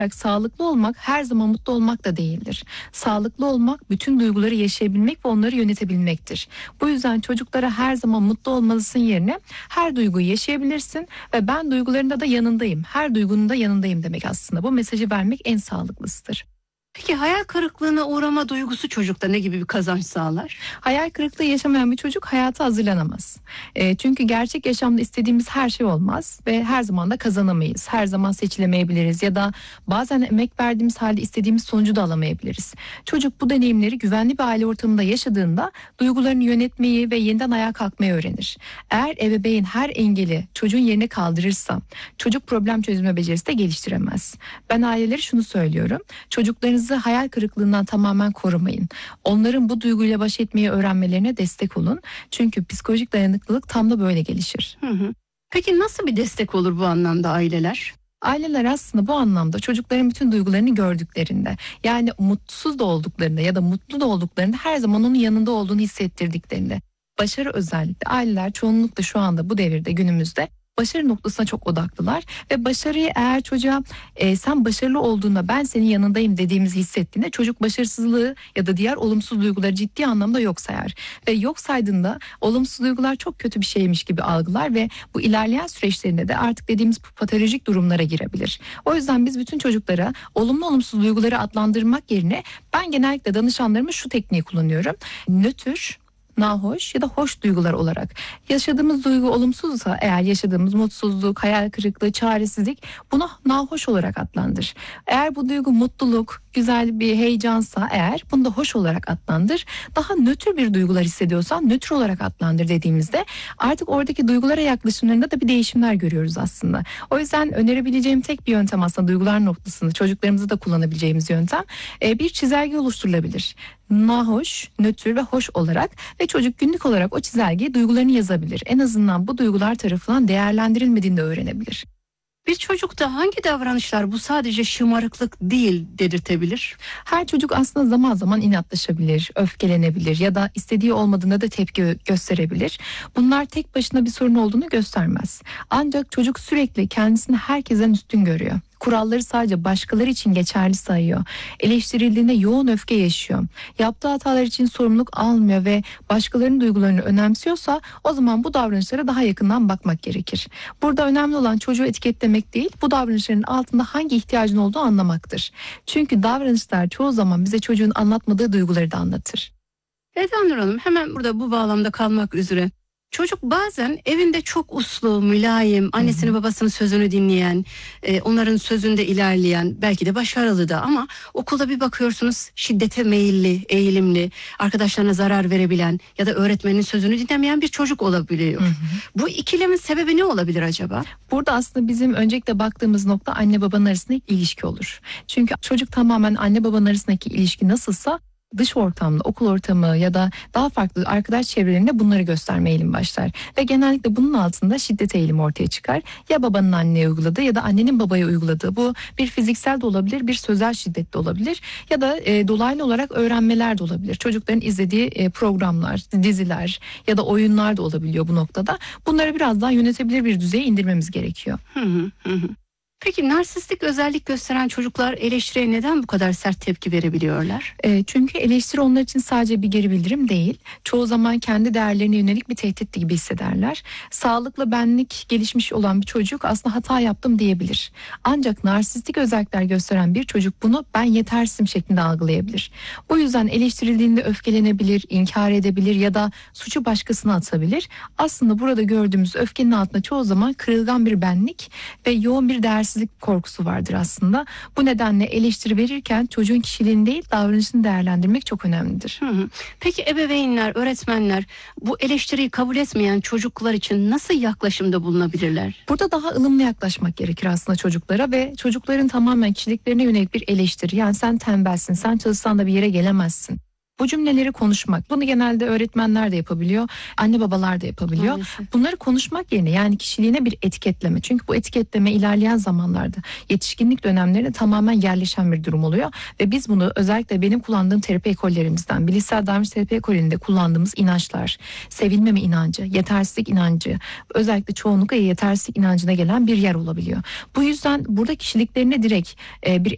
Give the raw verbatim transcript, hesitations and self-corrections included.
Sağlıklı olmak her zaman mutlu olmak da değildir. Sağlıklı olmak bütün duyguları yaşayabilmek ve onları yönetebilmektir. Bu yüzden çocuklara her zaman mutlu olmalısın yerine her duyguyu yaşayabilirsin ve ben duygularında da yanındayım. Her duygunun da yanındayım demek aslında. Bu mesajı vermek en sağlıklısıdır. Peki hayal kırıklığına uğrama duygusu çocukta ne gibi bir kazanç sağlar? Hayal kırıklığı yaşamayan bir çocuk hayata hazırlanamaz. E, çünkü gerçek yaşamda istediğimiz her şey olmaz ve her zaman da kazanamayız. Her zaman seçilemeyebiliriz ya da bazen emek verdiğimiz halde istediğimiz sonucu da alamayabiliriz. Çocuk bu deneyimleri güvenli bir aile ortamında yaşadığında duygularını yönetmeyi ve yeniden ayağa kalkmayı öğrenir. Eğer ebeveyn her engeli çocuğun yerine kaldırırsa çocuk problem çözme becerisi de geliştiremez. Ben ailelere şunu söylüyorum. Çocuklarınızı hayal kırıklığından tamamen korumayın. Onların bu duyguyla baş etmeyi öğrenmelerine destek olun. Çünkü psikolojik dayanıklılık tam da böyle gelişir. Hı hı. Peki nasıl bir destek olur bu anlamda aileler? Aileler aslında bu anlamda çocukların bütün duygularını gördüklerinde, yani mutsuz da olduklarında ya da mutlu da olduklarında her zaman onun yanında olduğunu hissettirdiklerinde. Başarı özellikle aileler çoğunlukla şu anda bu devirde günümüzde başarı noktasına çok odaklılar ve başarıyı eğer çocuğa e, sen başarılı olduğunda ben senin yanındayım dediğimizi hissettiğinde çocuk başarısızlığı ya da diğer olumsuz duyguları ciddi anlamda yok sayar. Ve yok saydığında olumsuz duygular çok kötü bir şeymiş gibi algılar ve bu ilerleyen süreçlerinde de artık dediğimiz patolojik durumlara girebilir. O yüzden biz bütün çocuklara olumlu olumsuz duyguları adlandırmak yerine ben genellikle danışanlarıma şu tekniği kullanıyorum. Nötr, nahoş ya da hoş duygular olarak. Yaşadığımız duygu olumsuzsa eğer yaşadığımız mutsuzluk, hayal kırıklığı, çaresizlik bunu nahoş olarak adlandır. Eğer bu duygu mutluluk, güzel bir heyecansa eğer bunu da hoş olarak adlandır. Daha nötr bir duygular hissediyorsan nötr olarak adlandır dediğimizde artık oradaki duygulara yaklaşımlarında da bir değişimler görüyoruz aslında. O yüzden önerebileceğim tek bir yöntem aslında duygular noktasında çocuklarımızı da kullanabileceğimiz yöntem bir çizelge oluşturulabilir. Nahoş, nötr ve hoş olarak ve çocuk günlük olarak o çizelgeye duygularını yazabilir. En azından bu duygular tarafından değerlendirilmediğini de öğrenebilir. Bir çocukta hangi davranışlar bu sadece şımarıklık değil dedirtebilir? Her çocuk aslında zaman zaman inatlaşabilir, öfkelenebilir ya da istediği olmadığında da tepki gösterebilir. Bunlar tek başına bir sorun olduğunu göstermez. Ancak çocuk sürekli kendisini herkesten üstün görüyor. Kuralları sadece başkaları için geçerli sayıyor. Eleştirildiğinde yoğun öfke yaşıyor. Yaptığı hatalar için sorumluluk almıyor ve başkalarının duygularını önemsiyorsa o zaman bu davranışlara daha yakından bakmak gerekir. Burada önemli olan çocuğu etiketlemek değil, bu davranışların altında hangi ihtiyacın olduğu anlamaktır. Çünkü davranışlar çoğu zaman bize çocuğun anlatmadığı duyguları da anlatır. Edanur Hanım, hemen burada bu bağlamda kalmak üzere. Çocuk bazen evinde çok uslu, mülayim, annesini babasının sözünü dinleyen, e, onların sözünde ilerleyen, belki de başarılı da ama okulda bir bakıyorsunuz şiddete meyilli, eğilimli, arkadaşlarına zarar verebilen ya da öğretmenin sözünü dinlemeyen bir çocuk olabiliyor. Hı hı. Bu ikilemin sebebi ne olabilir acaba? Burada aslında bizim öncelikle baktığımız nokta anne babanın arasındaki ilişki olur. Çünkü çocuk tamamen anne babanın arasındaki ilişki nasılsa dış ortamda, okul ortamı ya da daha farklı arkadaş çevrelerinde bunları gösterme eğilimi başlar. Ve genellikle bunun altında şiddet eğilimi ortaya çıkar. Ya babanın anneye uyguladığı ya da annenin babaya uyguladığı. Bu bir fiziksel de olabilir, bir sözel şiddet de olabilir. Ya da e, dolaylı olarak öğrenmeler de olabilir. Çocukların izlediği e, programlar, diziler ya da oyunlar da olabiliyor bu noktada. Bunları biraz daha yönetebilir bir düzeye indirmemiz gerekiyor. Hı hı hı. Peki narsistik özellik gösteren çocuklar eleştiriye neden bu kadar sert tepki verebiliyorlar? E, çünkü eleştiri onlar için sadece bir geri bildirim değil. Çoğu zaman kendi değerlerine yönelik bir tehdit gibi hissederler. Sağlıklı benlik gelişmiş olan bir çocuk aslında hata yaptım diyebilir. Ancak narsistik özellikler gösteren bir çocuk bunu ben yetersizim şeklinde algılayabilir. Bu yüzden eleştirildiğinde öfkelenebilir, inkar edebilir ya da suçu başkasına atabilir. Aslında burada gördüğümüz öfkenin altında çoğu zaman kırılgan bir benlik ve yoğun bir değersizlik korkusu vardır aslında. Bu nedenle eleştiri verirken çocuğun kişiliğini değil davranışını değerlendirmek çok önemlidir. Hı hı. Peki ebeveynler, öğretmenler bu eleştiriyi kabul etmeyen çocuklar için nasıl yaklaşımda bulunabilirler? Burada daha ılımlı yaklaşmak gerekir aslında çocuklara ve çocukların tamamen kişiliklerine yönelik bir eleştiri. Yani sen tembelsin, sen çalışsan da bir yere gelemezsin. Bu cümleleri konuşmak, bunu genelde öğretmenler de yapabiliyor, anne babalar da yapabiliyor. Maalesef. Bunları konuşmak yerine yani kişiliğine bir etiketleme. Çünkü bu etiketleme ilerleyen zamanlarda yetişkinlik dönemlerinde tamamen yerleşen bir durum oluyor. Ve biz bunu özellikle benim kullandığım terapi ekollerimizden, bilişsel davranış terapi ekolünde kullandığımız inançlar, sevilmeme inancı, yetersizlik inancı, özellikle çoğunlukla yetersizlik inancına gelen bir yer olabiliyor. Bu yüzden burada kişiliklerine direkt e, bir